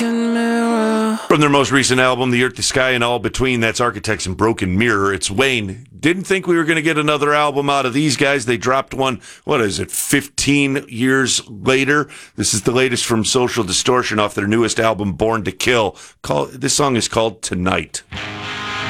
broken mirror. From their most recent album, The Earth, the Sky, and All Between, that's Architects and Broken Mirror. It's Wayne. Didn't think we were going to get another album out of these guys. They dropped one, 15 years later? This is the latest from Social Distortion off their newest album, Born to Kill. This song is called Tonight.